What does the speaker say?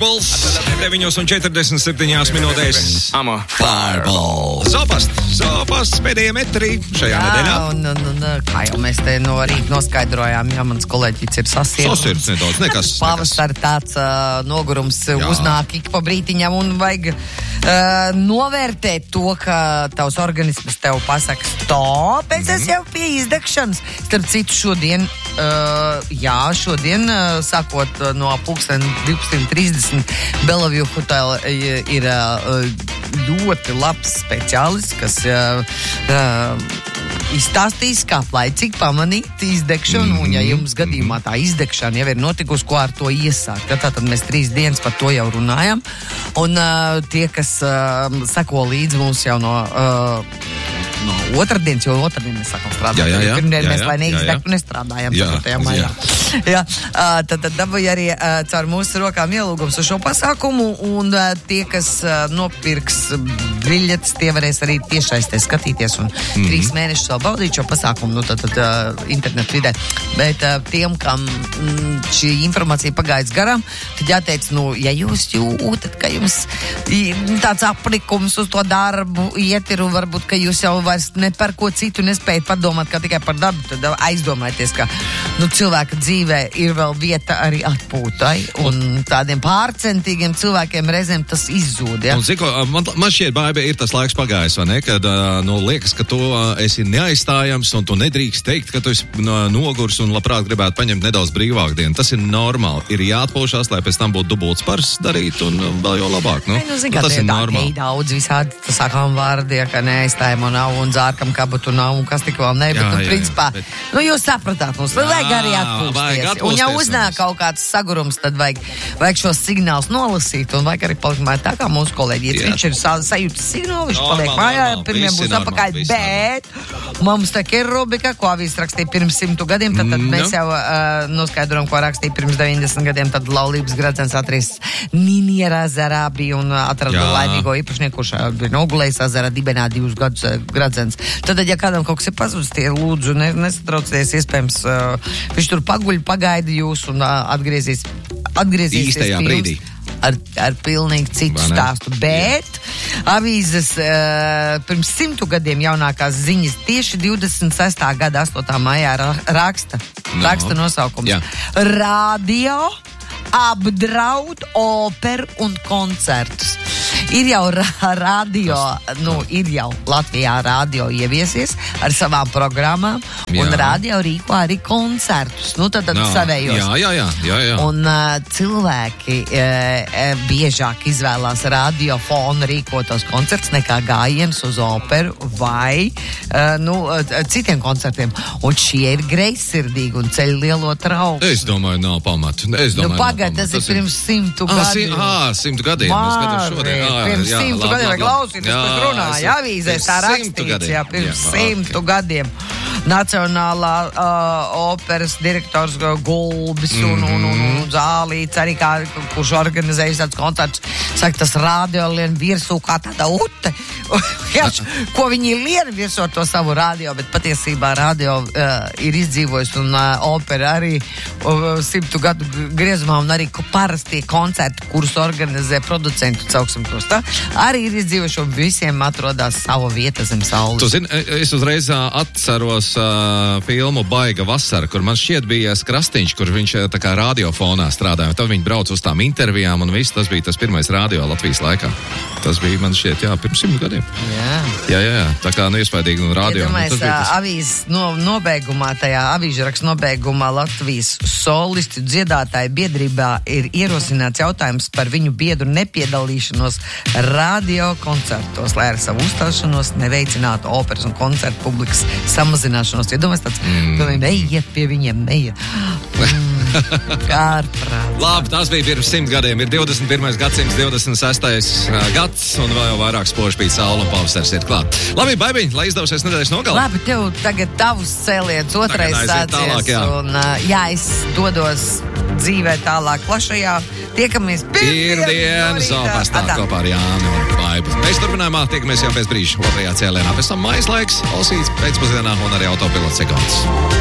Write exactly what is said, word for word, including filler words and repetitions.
Pitbulls. deviņos un četrdesmit septiņās minūtēs. Amo. Fireball. Zopast. Zopast pēdējā metrī šajā Jā, nedēļā. un, un, un, kā jau mēs te no rīta noskaidrojām, jā, mans kolēģis ir sasirds. Sasirds nedaudz, nekas. Pavasar tāds uh, nogurums jā. uznāk ik pa brītiņam un vajag uh, novērtēt to, ka tavs organisms tev pasaka stop, es mm-hmm. esmu jau pie izdegšanas. Starp citu šodien, uh, jā, šodien uh, sākot uh, no pulksten divpadsmit trīsdesmit Belaviju hotel ir uh, ļoti labs speciālists, kas uh, uh, izstāstīs, kā laicīgi pamanīt izdegšanu, mm-hmm. un ja jums gadījumā tā izdegšana jau ir notikusi, ko ar to iesākt. Tātad mēs trīs dienas par to jau runājam, un uh, tie, kas uh, seko līdzi mums jau no... Uh, No otrdienas, jo otrdien mēs sākam strādāt. Jā, jā, jā. Pirmdien jā, mēs, jā, lai neizdegtu, jā, jā. nestrādājam. Jā, jā. jā. Uh, tad, tad dabūja arī uh, caur mūsu rokām ielūgums uz šo pasākumu, un uh, tie, kas uh, nopirks biļetes, tie varēs arī tiešsaistē skatīties un mm-hmm. trīs mēnešus vēl baudīt šo pasākumu, nu tad, tad uh, internetu vidē. Bet uh, tiem, kam mm, šī informācija pagājas garām, tad jāteic, nu, ja jūs jūtat, ka jums tāds aplikums uz to darbu iet ir, un varbūt, ka jūs jau vairs ne par ko citu nespējat padomāt, kā tikai par darbu, tad aizdomājieties, ka nu, cilvēka dzīvē ir vēl vieta arī atpūtai, un tādiem pārcentīgiem cilvēkiem reizēm tas izzūd, ja? Un, ziko, man, man šķiet, Baiba, ir tas laiks pagājis, vai ne? Kad, nu, liekas, ka tu esi neaizstājams, un tu nedrīkst teikt, ka tu esi nogurs un labprāt gribētu paņemt nedaudz brīvāku dienu. Tas ir normāli. Ir jāatpūšās, lai pēc tam būtu dubults pars darīt, un vēl jau labāk, nu? Ai, nu, zin, nu tas ir normāli. Ir daudz visādi, tas sākām vārdi, ka neaizstājamo nav, un zārkam kabatu nav, un kas tik vēl ne, bet, nu, principā, jā, bet... nu, jūs sapratāt mums, jā, vajag arī atpūsties. Vajag atpūsties. Un ja uznāk kaut kāds sagurums, tad vajag, vajag šos signālus nolasīt, un vajag arī palikt mājā tā kā mūsu kolēģi. Ja viņš ir sajūtas signālu, viņš normāl, paliek mājā, normāl, pirmiem būs apakaļ, bet normāl. Mums tā ir rubika, ko avīs rakstīja pirms simtu gadiem, tad, tad mm, mēs jau uh, noskaidrojam, ko rakstīja pirms deviņdesmit gadiem, tad laulības gradzens atrīs Niniera ezerā bija un atrada laimīgo īpašnieku, kurš bija nogulējis ezerā dibenā divus gadus uh, gradzens. Tad, ja kādam kaut kas ir pazudis, tie lūdzu ne, nesatraucies, iespējams, uh, viņš tur paguļ, pagaida jūs un uh, atgriezīs, atgriezīsies īstajā brīdī. Ar, ar pilnīgi citu stāstu, bet jā. Avīzes uh, pirms simtu gadiem jaunākās ziņas tieši divdesmit sestā gada astotā maijā raksta, no. raksta nosaukums. Jā. Radio apdraud operu un koncertus. Ir jau radio, nu, ir jau Latvijā radio ieviesies ar savām programmām, jā. Un radio rīko arī koncertus, nu, tad, tad no. savējos. Jā, jā, jā, jā, jā. Un uh, cilvēki uh, biežāk izvēlās radiofonu rīkotos koncerts nekā gājiens uz operu vai, uh, nu, uh, citiem koncertiem. Un šie ir greizsirdīgi un ceļ lielo trauksmi. Es domāju, nav pamatu. Es domāju, nu, pagad, tas, tas ir pirms simtu ah, gadiem. Ā, simtu gadiem. Māri, pirms jā, simtu labi, gadiem, vai klausīties, kas runāja, avīzēs tā rakstīts, jā, pirms jā, simtu okay. gadiem. Nacionālā uh, operas direktors Gulbis un, mm-hmm. un, un, un Zālīts arī, kā, kurš organizējas tāds koncerts, saka, tas radio lien virsū kā tāda ute. Ko viņi lien virsot to savu radio, bet patiesībā radio uh, ir izdzīvojis un uh, opera arī uh, simtu gadu griezumā un arī parastie koncerti, kurus organizē producentu cauksim tos tā, arī ir izdzīvojuši un visiem atrodas savu vietu zem saules. Tu zini, es uzreiz uh, atceros uh, filmu Baiga vasara, kur man šķiet bija Krastīņš, kur viņš tā kā radiofonā strādāja. Tad viņi brauc uz tām intervijām un viss, tas bija tas pirmais radio Latvijas laikā. Tas bija, man šķiet, jā, pirms simt gadiem. Jā. Jā, jā, jā. Tā kā, nu, iespējīgi, un radio. Iedomājies, nu, tas... avīzes no, nobeigumā, tajā avīžraksta nobeigumā Latvijas solistu dziedātāju biedrībā ir ierosināts jautājums par viņu biedru nepiedalīšanos radio koncertos, lai ar savu uzstāšanos neveicinātu operas un koncertu publikas samazināšanos. Iedomājies tāds, mm. ka neiet pie viņiem, neiet. Mm. Ārprāt. Labi, tas bija pirms simt gadiem. Ir divdesmit pirmais gadsimts, divdesmit sestais gads, un vēl jau vairāk spoži bija saule un pavasars ir klāt. Labi, baibiņ, lai izdausies nedēļas nogalē. Labi, tev tagad tavus cēliens otrais sācies. Tālāk, jā. Un, jā, es dodos dzīvē tālāk plašajā. Tiekamies pirmdien, Zopastā kopā ar Jāni un Baibu. Mēs turpinājumā tiekamies jau pēc brīža otrajā cēlienā. Pēc tam mājas laiks, Olsīts pēcpusdienā un arī autopilots sekundes.